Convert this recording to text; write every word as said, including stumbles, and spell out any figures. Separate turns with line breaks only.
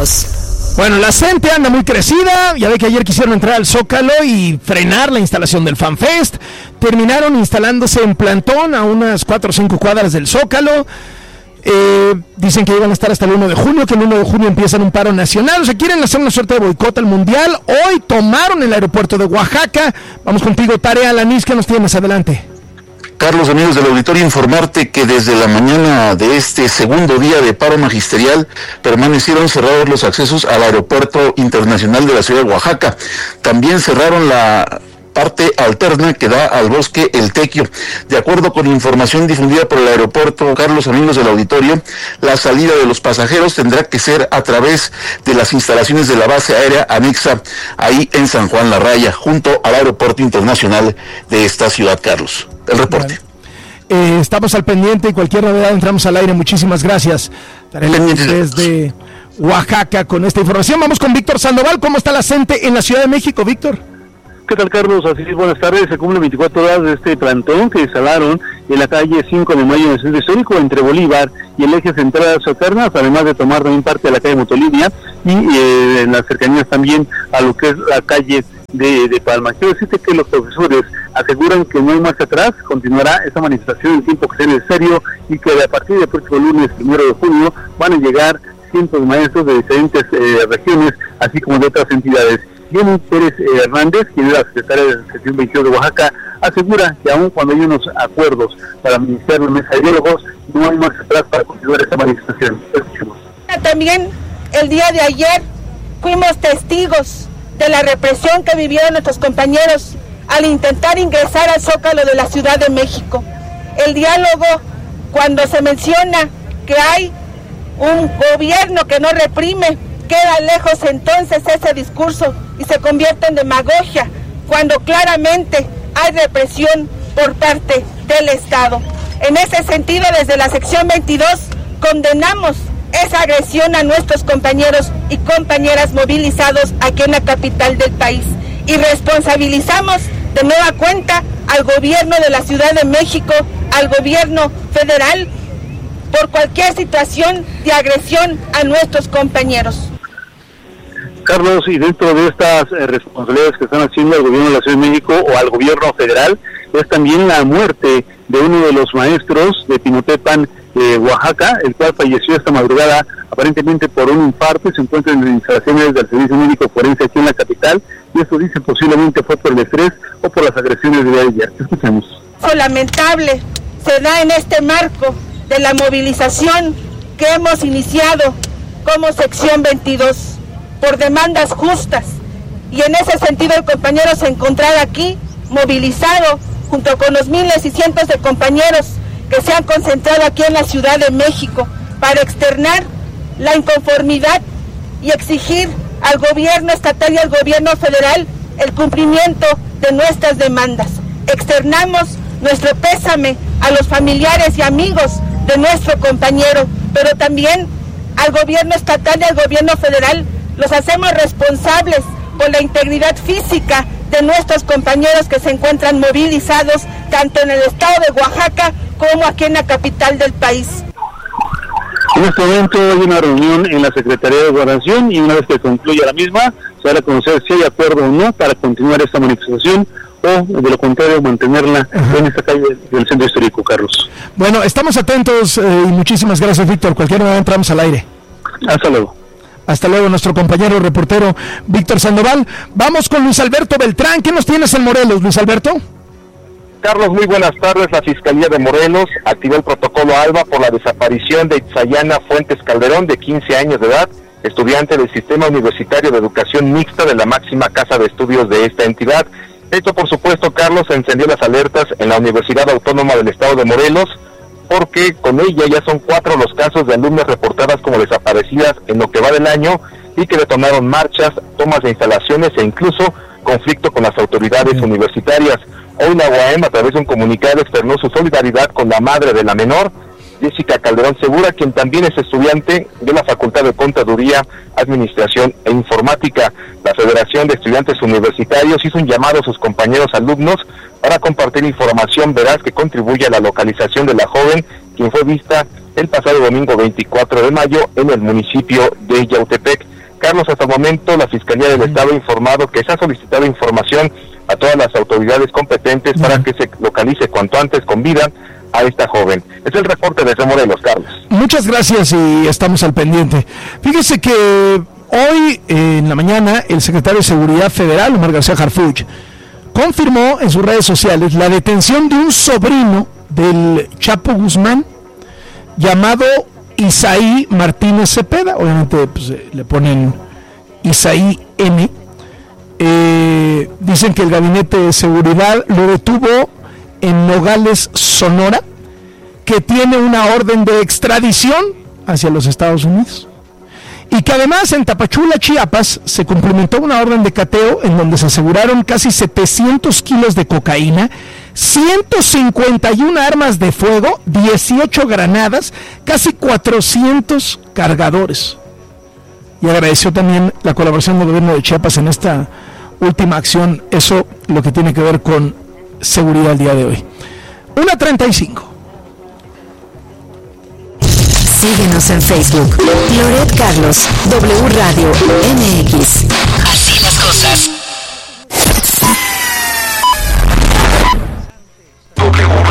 Morelos.
Bueno, la gente anda muy crecida, ya ve que ayer quisieron entrar al Zócalo y frenar la instalación del FanFest, terminaron instalándose en plantón a unas cuatro o cinco cuadras del Zócalo. Eh, dicen que iban a estar hasta el uno de junio, que el uno de junio empiezan un paro nacional, o sea, quieren hacer una suerte de boicot al mundial. Hoy tomaron el aeropuerto de Oaxaca. Vamos contigo, Tarea Alanís, ¿qué nos tienes? Adelante.
Carlos, amigos del auditorio, informarte que desde la mañana de este segundo día de paro magisterial permanecieron cerrados los accesos al aeropuerto internacional de la ciudad de Oaxaca. También cerraron la parte alterna que da al bosque El Tequio. De acuerdo con información difundida por el aeropuerto, Carlos, amigos del auditorio, la salida de los pasajeros tendrá que ser a través de las instalaciones de la base aérea anexa ahí en San Juan La Raya, junto al aeropuerto internacional de esta ciudad, Carlos. El reporte.
Eh, estamos al pendiente y cualquier novedad entramos al aire. Muchísimas gracias. Desde Oaxaca con esta información. Vamos con Víctor Sandoval. ¿Cómo está la gente en la Ciudad de México, Víctor?
¿Qué tal, Carlos? Así es, buenas tardes. Se cumplen veinticuatro horas de este plantón que instalaron en la calle cinco de mayo en el centro histórico entre Bolívar y el eje central de Soternas, además de tomar también parte de la calle Motolinia y eh, en las cercanías también a lo que es la calle de, de Palma. Quiero decirte que los profesores aseguran que no hay marcha atrás, continuará esta manifestación el tiempo que sea necesario y que a partir del próximo lunes, primero de junio, van a llegar cientos de maestros de diferentes eh, regiones, así como de otras entidades. Jenny Pérez eh, Hernández, quien es la secretaria de la sección veintidós de Oaxaca, asegura que aun cuando hay unos acuerdos para administrar la mesa de diálogos, no hay marcha atrás para continuar esta manifestación. Escuchemos.
También el día de ayer fuimos testigos de la represión que vivieron nuestros compañeros al intentar ingresar al Zócalo de la Ciudad de México. El diálogo, cuando se menciona que hay un gobierno que no reprime, queda lejos entonces ese discurso y se convierte en demagogia, cuando claramente hay represión por parte del Estado. En ese sentido, desde la sección veintidós, condenamos esa agresión a nuestros compañeros y compañeras movilizados aquí en la capital del país y responsabilizamos de nueva cuenta al gobierno de la Ciudad de México, al gobierno federal, por cualquier situación de agresión a nuestros compañeros.
Carlos, y dentro de estas eh, responsabilidades que están haciendo al gobierno de la Ciudad de México o al gobierno federal, es también la muerte de uno de los maestros de Pinotepan, eh, Oaxaca, el cual falleció esta madrugada aparentemente por un infarto y se encuentra en las instalaciones del Servicio Médico Forense aquí en la capital, y esto dice posiblemente fue por el estrés o por las agresiones de ayer. Escuchemos.
Lamentable se da en este marco de la movilización que hemos iniciado como sección veintidós por demandas justas, y en ese sentido el compañero se encontraba aquí movilizado junto con los miles y cientos de compañeros que se han concentrado aquí en la Ciudad de México para externar la inconformidad y exigir al gobierno estatal y al gobierno federal el cumplimiento de nuestras demandas. Externamos nuestro pésame a los familiares y amigos de nuestro compañero, pero también al gobierno estatal y al gobierno federal los hacemos responsables por la integridad física de nuestros compañeros que se encuentran movilizados tanto en el estado de Oaxaca como aquí en la capital del país.
En este momento hay una reunión en la Secretaría de Gobernación y una vez que concluya la misma, se va a conocer si hay acuerdo o no para continuar esta manifestación o, de lo contrario, mantenerla uh-huh. en esta calle del centro histórico, Carlos.
Bueno, estamos atentos eh, y muchísimas gracias, Víctor. Cualquier hora entramos al aire.
Hasta luego.
Hasta luego, nuestro compañero reportero Víctor Sandoval. Vamos con Luis Alberto Beltrán. ¿Qué nos tienes en Morelos, Luis Alberto?
Carlos, muy buenas tardes. La Fiscalía de Morelos activó el protocolo ALBA por la desaparición de Itzayana Fuentes Calderón, de quince años de edad, estudiante del Sistema Universitario de Educación Mixta de la máxima casa de estudios de esta entidad. Esto, por supuesto, Carlos, encendió las alertas en la Universidad Autónoma del Estado de Morelos, porque con ella ya son cuatro los casos de alumnas reportadas como desaparecidas en lo que va del año y que detonaron marchas, tomas de instalaciones e incluso conflicto con las autoridades sí. universitarias. Hoy la U A M, a través de un comunicado, externó su solidaridad con la madre de la menor Jessica Calderón Segura, quien también es estudiante de la Facultad de Contaduría, Administración e Informática. La Federación de Estudiantes Universitarios hizo un llamado a sus compañeros alumnos para compartir información veraz que contribuya a la localización de la joven, quien fue vista el pasado domingo veinticuatro de mayo en el municipio de Yautepec. Carlos, hasta el momento la Fiscalía del Estado ha informado que se ha solicitado información a todas las autoridades competentes para que se localice cuanto antes con vida a esta joven. Es el reporte desde Morelos, Carlos.
Muchas gracias y estamos al pendiente. Fíjese que hoy eh, en la mañana el secretario de Seguridad Federal, Omar García Harfuch, confirmó en sus redes sociales la detención de un sobrino del Chapo Guzmán llamado Isaí Martínez Cepeda. Obviamente pues, le ponen Isaí M. Eh, dicen que el Gabinete de Seguridad lo detuvo en Nogales, Sonora, que tiene una orden de extradición hacia los Estados Unidos. Y que además en Tapachula, Chiapas, se cumplimentó una orden de cateo en donde se aseguraron casi setecientos kilos de cocaína, ciento cincuenta y una armas de fuego, dieciocho granadas, casi cuatrocientos cargadores. Y agradeció también la colaboración del gobierno de Chiapas en esta última acción, eso lo que tiene que ver con seguridad el día de hoy. una treinta y cinco.
Síguenos en Facebook. Loret Carlos, W Radio M X.